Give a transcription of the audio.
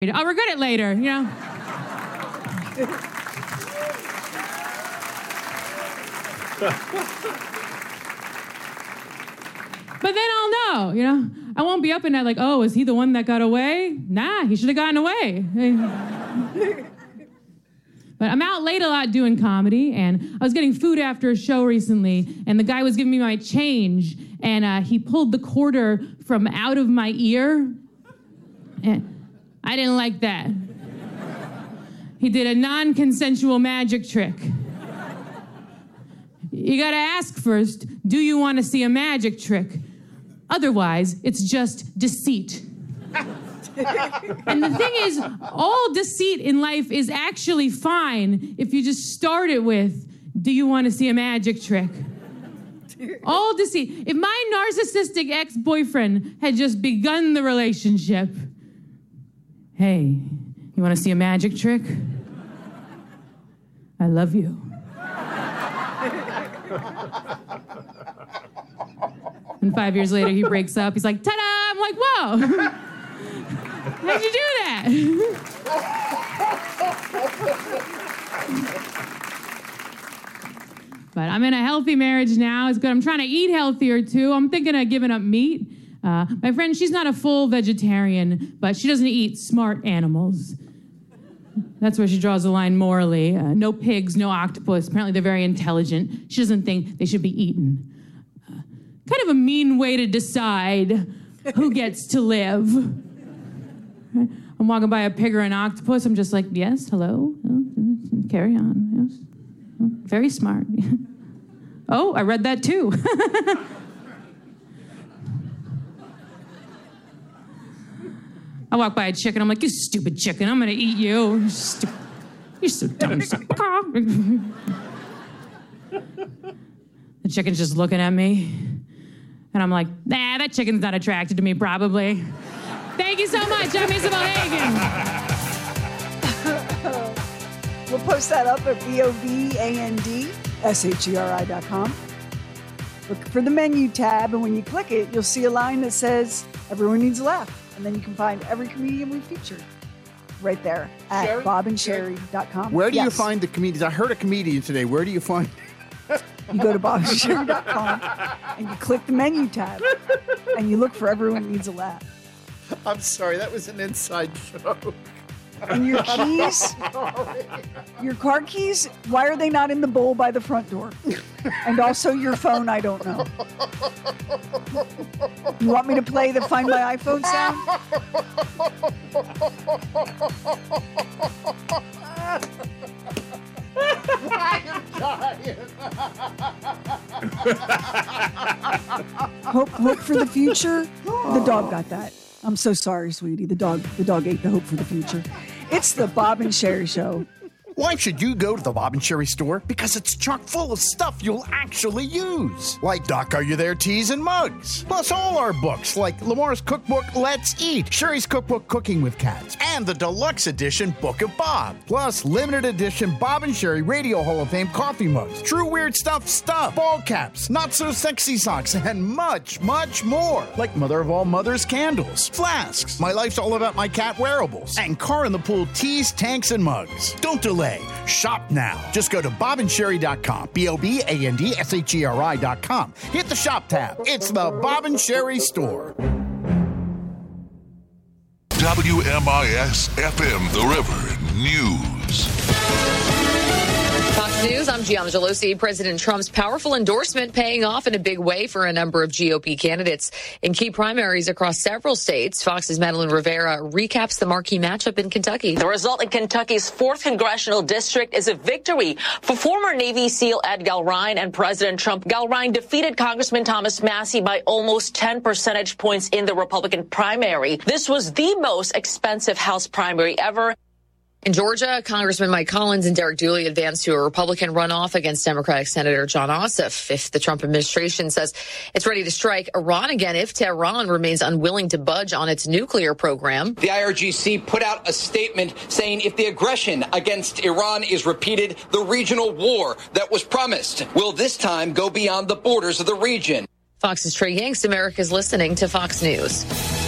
I'll regret it later, you know? But then I'll know, you know? I won't be up at night like, oh, is he the one that got away? Nah, he should have gotten away. But I'm out late a lot doing comedy, and I was getting food after a show recently, and the guy was giving me my change, and he pulled the quarter from out of my ear, and I didn't like that. He did a non-consensual magic trick. You gotta ask first, do you want to see a magic trick? Otherwise, it's just deceit. And the thing is, all deceit in life is actually fine if you just start it with, do you want to see a magic trick? All deceit. If my narcissistic ex-boyfriend had just begun the relationship, hey, you want to see a magic trick? I love you. And 5 years later, he breaks up. He's like, ta-da! I'm like, whoa! How'd you do that? But I'm in a healthy marriage now. It's good. I'm trying to eat healthier, too. I'm thinking of giving up meat. My friend, she's not a full vegetarian, but she doesn't eat smart animals. That's where she draws the line morally. No pigs, no octopus. Apparently they're very intelligent. She doesn't think they should be eaten. Kind of a mean way to decide who gets to live. I'm walking by a pig or an octopus. I'm just like, yes, hello. Carry on. Yes. Very smart. Oh, I read that too. I walk by a chicken. I'm like, you stupid chicken. I'm going to eat you. You're so dumb. The chicken's just looking at me. And I'm like, nah, that chicken's not attracted to me, probably. Thank you so much. I'm Isabel Hagen. We'll post that up at BOBANDSHERI.com. Look for the menu tab, and when you click it, you'll see a line that says, everyone needs a laugh. And then you can find every comedian we featured right there at bobandsherry.com. Where do you find the comedians? I heard a comedian today. Where do you find? You go to bobandsherry.com and you click the menu tab and you look for everyone needs a laugh. I'm sorry, that was an inside joke. And your keys, your car keys, why are they not in the bowl by the front door? And also your phone, I don't know. You want me to play the Find My iPhone sound? I am dying. Hope for the future. The dog got that. I'm so sorry, sweetie. The dog ate the hope for the future. It's the Bob and Sherry Show. Why should you go to the Bob and Sherry store? Because it's chock full of stuff you'll actually use. Like Doc, Are You There teas and mugs. Plus all our books like Lamar's cookbook, Let's Eat, Sherry's cookbook, Cooking with Cats, and the deluxe edition Book of Bob. Plus limited edition Bob and Sherry Radio Hall of Fame coffee mugs, True Weird Stuff, ball caps, Not So Sexy socks, and much, much more. Like Mother of All Mothers candles, flasks, My Life's All About My Cat wearables, and Car in the Pool teas, tanks, and mugs. Don't delay. Shop now. Just go to bobandsherry.com. BOBANDSHERI.com. Hit the shop tab. It's the Bob and Sherry store. WMIS FM, The River News. Fox News, I'm Gianna Gelosi. President Trump's powerful endorsement paying off in a big way for a number of GOP candidates in key primaries across several states. Fox's Madeline Rivera recaps the marquee matchup in Kentucky. The result in Kentucky's 4th congressional district is a victory for former Navy SEAL Ed Galrine and President Trump. Galrine defeated Congressman Thomas Massie by almost 10 percentage points in the Republican primary. This was the most expensive House primary ever. In Georgia, Congressman Mike Collins and Derek Dooley advanced to a Republican runoff against Democratic Senator John Ossoff. If the Trump administration says it's ready to strike Iran again if Tehran remains unwilling to budge on its nuclear program. The IRGC put out a statement saying if the aggression against Iran is repeated, the regional war that was promised will this time go beyond the borders of the region. Fox's Trey Yanks, America's listening to Fox News.